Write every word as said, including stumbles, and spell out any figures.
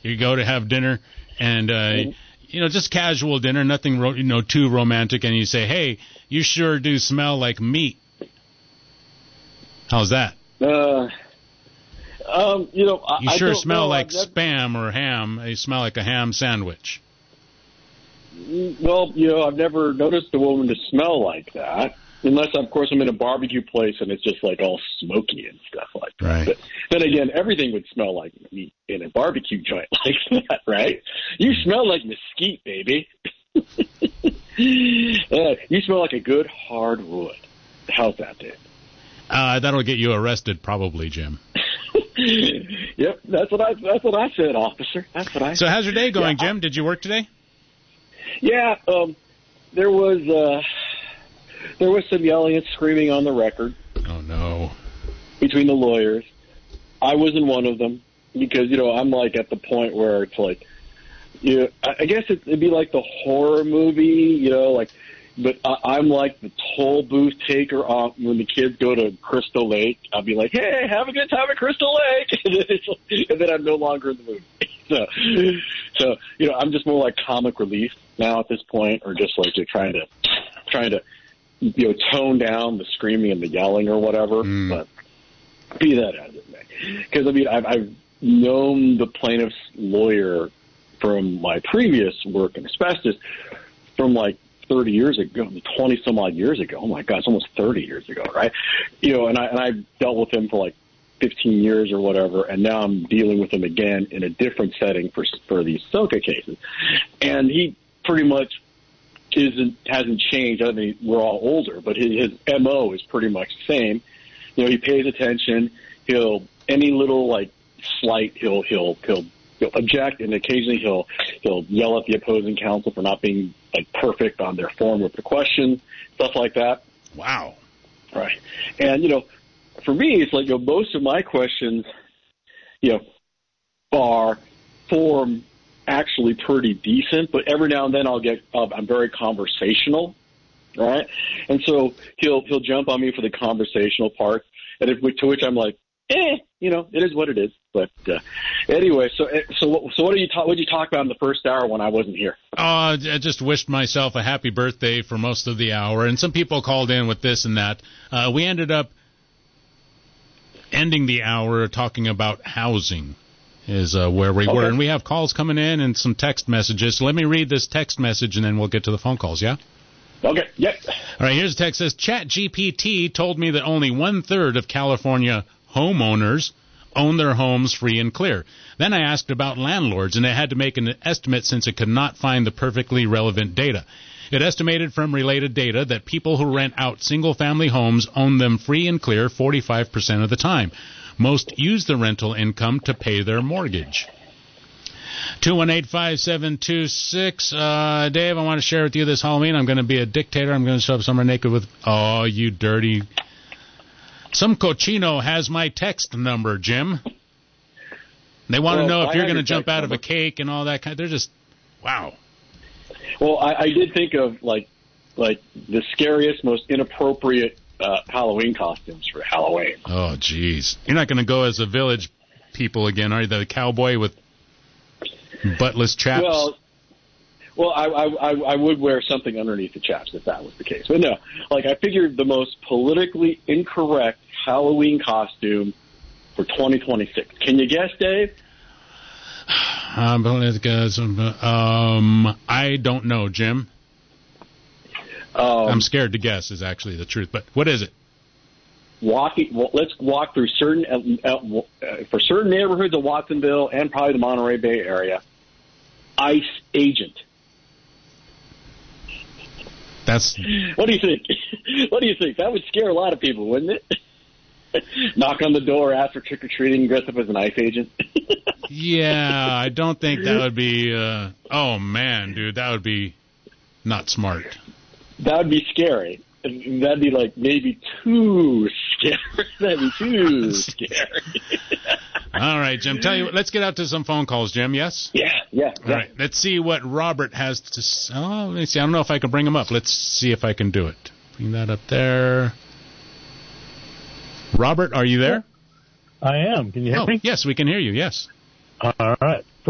You go to have dinner, and uh, mm-hmm. you know, just casual dinner, nothing ro- you know too romantic, and you say, "Hey, you sure do smell like meat." How's that? Uh, um, you know, I, you sure I don't smell know. like never... spam or ham. You smell like a ham sandwich. Well, you know, I've never noticed a woman to smell like that. Unless, of course, I'm in a barbecue place and it's just like all smoky and stuff like that. Right. But then again, everything would smell like meat in a barbecue joint like that, right? You smell like mesquite, baby. uh, you smell like a good hard wood. How's that, Dave? Uh, that'll get you arrested, probably, Jim. Yep, that's what I that's what I said, officer. That's what I. So, said. how's your day going, yeah, Jim? Did you work today? Yeah, um, there was. Uh, There was some yelling and screaming on the record. Oh, no. Between the lawyers. I wasn't one of them because, you know, I'm like at the point where it's like, you know, I guess it'd be like the horror movie, you know, like, but I'm like the toll booth taker off when the kids go to Crystal Lake. I'll be like, hey, have a good time at Crystal Lake. And then I'm no longer in the movie. So, so, you know, I'm just more like comic relief now at this point, or just like you're trying to, trying to, you know, tone down the screaming and the yelling or whatever, mm. but be that as it may. Because, I mean, I've, I've known the plaintiff's lawyer from my previous work in asbestos from like thirty years ago, twenty some odd years ago. Oh my God, it's almost thirty years ago, right? You know, and I and I dealt with him for like fifteen years or whatever, and now I'm dealing with him again in a different setting for for these SOCA cases, and he pretty much isn't hasn't changed. I mean, we're all older, but his, his M O is pretty much the same. You know, he pays attention. He'll any little like slight, he'll he'll he'll, he'll object, and occasionally he'll he'll yell at the opposing counsel for not being like perfect on their form of the question, stuff like that. Wow. Right. And you know, for me, it's like you know, most of my questions, you know, are form. Actually pretty decent, but every now and then I'll get uh, I'm very conversational, right? And so he'll he'll jump on me for the conversational part, and if, to which I'm like, eh, you know, it is what it is. But uh, anyway, so so so what did you talk? What did you talk about in the first hour when I wasn't here? Uh, I just wished myself a happy birthday for most of the hour, and some people called in with this and that. Uh, we ended up ending the hour talking about housing. Is uh, where we okay. were, and we have calls coming in and some text messages. So let me read this text message, and then we'll get to the phone calls, yeah? Okay, yep. All right, here's a text that says, ChatGPT told me that only one-third of California homeowners own their homes free and clear. Then I asked about landlords, and it had to make an estimate since it could not find the perfectly relevant data. It estimated from related data that people who rent out single-family homes own them free and clear forty-five percent of the time. Most use the rental income to pay their mortgage. two one eight, five seven two six. Uh, Dave, I want to share with you this Halloween. I'm going to be a dictator. I'm going to show up somewhere naked with... Oh, you dirty... Some cochino has my text number, Jim. They want well, to know if I you're going to jump out number. of a cake and all that kind of... They're just... Wow. Well, I, I did think of, like, like the scariest, most inappropriate... Uh, Halloween costumes for Halloween. Oh, jeez. You're not going to go as a village people again, are you? The cowboy with buttless chaps? Well, well, I, I, I would wear something underneath the chaps if that was the case. But no, like I figured the most politically incorrect Halloween costume for twenty twenty-six. Can you guess, Dave? Um, um, I don't know, Jim. Um, I'm scared to guess is actually the truth, but what is it? Walking. Well, let's walk through certain uh, uh, for certain neighborhoods of Watsonville and probably the Monterey Bay area. ICE agent. That's. What do you think? What do you think? That would scare a lot of people, wouldn't it? Knock on the door, ask for trick or treating, dress up as an ICE agent. Yeah, I don't think that would be. Uh, oh man, dude, that would be not smart. That would be scary. That'd be like maybe too scary. That'd be too scary. All right, Jim. Tell you what, let's get out to some phone calls, Jim. Yes? Yeah, yeah. All yeah. right. Let's see what Robert has to say. Oh, let me see. I don't know if I can bring him up. Let's see if I can do it. Bring that up there. Robert, are you there? I am. Can you hear oh, me? Yes, we can hear you. Yes. All right.